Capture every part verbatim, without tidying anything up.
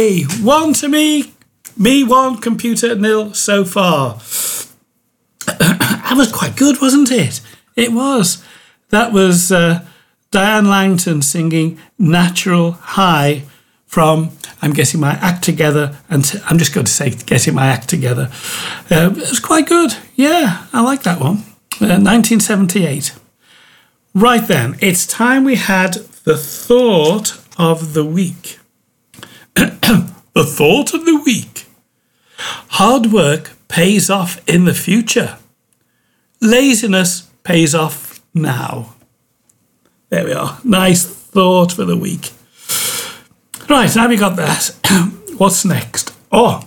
Hey, one to me, me one, computer nil so far. That was quite good, wasn't it? It was. That was uh, Diane Langton singing Natural High from, I'm Getting My Act Together, and t- I'm just going to say Getting My Act Together. Uh, it was quite good. Yeah, I like that one. Uh, nineteen seventy-eight. Right then, it's time we had the thought of the week. The thought of the week. Hard work pays off in the future. Laziness pays off now. There we are. Nice thought for the week. Right, now we got that. What's next? Oh.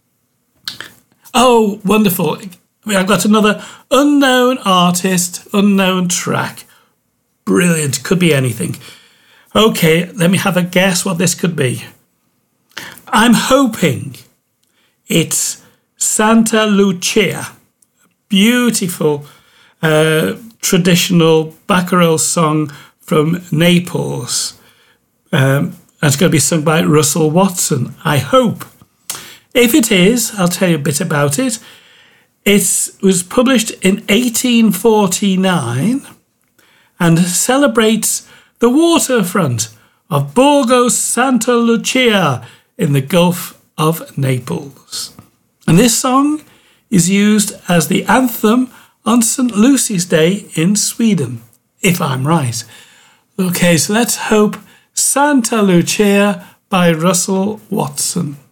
Oh, wonderful. I've got another unknown artist, unknown track. Brilliant. Could be anything. Okay, let me have a guess what this could be. I'm hoping it's Santa Lucia. Beautiful uh, traditional Baccarel song from Naples. Um, it's going to be sung by Russell Watson, I hope. If it is, I'll tell you a bit about it. It was published in eighteen forty-nine and celebrates the waterfront of Borgo Santa Lucia in the Gulf of Naples. And this song is used as the anthem on Saint Lucy's Day in Sweden, if I'm right. Okay, so let's hope Santa Lucia by Russell Watson.